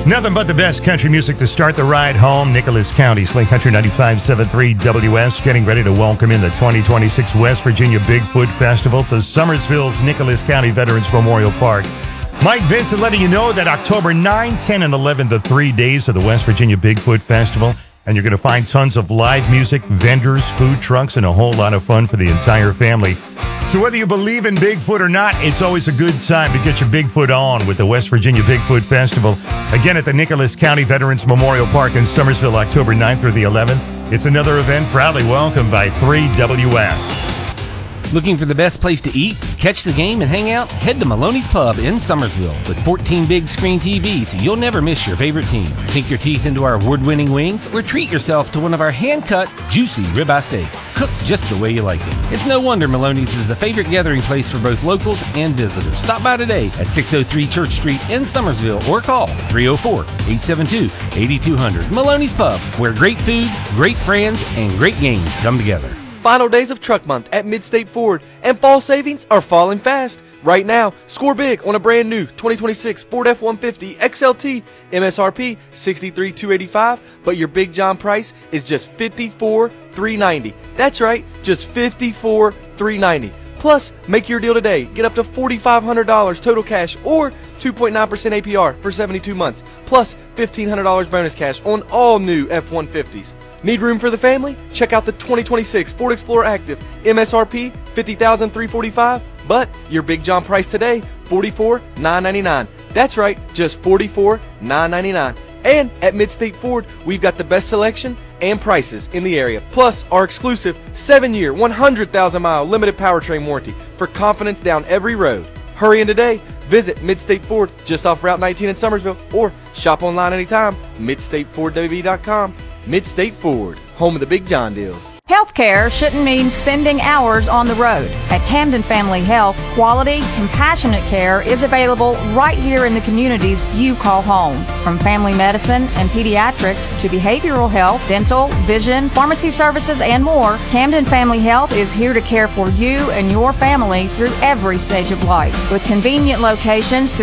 Nothing but the best country music to start the ride home. Nicholas County, Slate Country 95.73 WS, getting ready to welcome in the 2026 West Virginia Bigfoot Festival to Summersville's Nicholas County Veterans Memorial Park. Mike Vincent letting you know that October 9, 10, and 11, the 3 days of the West Virginia Bigfoot Festival. And you're going to find tons of live music, vendors, food trucks, and a whole lot of fun for the entire family. So whether you believe in Bigfoot or not, it's always a good time to get your Bigfoot on with the West Virginia Bigfoot Festival. Again, at the Nicholas County Veterans Memorial Park in Summersville, October 9th through the 11th. It's another event proudly welcomed by 3WS. Looking for the best place to eat, catch the game, and hang out? Head to Maloney's Pub in Summersville with 14 big screen TVs so you'll never miss your favorite team. Sink your teeth into our award-winning wings or treat yourself to one of our hand-cut, juicy ribeye steaks, cooked just the way you like it. It's no wonder Maloney's is the favorite gathering place for both locals and visitors. Stop by today at 603 Church Street in Summersville or call 304-872-8200. Maloney's Pub, where great food, great friends, and great games come together. Final days of Truck Month at Mid-State Ford, and fall savings are falling fast. Right now, score big on a brand new 2026 Ford F-150 XLT, MSRP $63,285, but your Big John price is just $54,390. That's right, just $54,390. Plus, make your deal today. Get up to $4,500 total cash or 2.9% APR for 72 months, plus $1,500 bonus cash on all new F-150s. Need room for the family? Check out the 2026 Ford Explorer Active, MSRP $50,345, but your Big John price today, $44,999. That's right, just $44,999. And at Mid-State Ford, we've got the best selection and prices in the area, plus our exclusive 7-year, 100,000-mile limited powertrain warranty for confidence down every road. Hurry in today. Visit Mid-State Ford just off Route 19 in Summersville, or shop online anytime, midstatefordwb.com. Mid-State Ford, home of the Big John deals. Healthcare shouldn't mean spending hours on the road. At Camden Family Health, quality, compassionate care is available right here in the communities you call home. From family medicine and pediatrics to behavioral health, dental, vision, pharmacy services, and more, Camden Family Health is here to care for you and your family through every stage of life. With convenient locations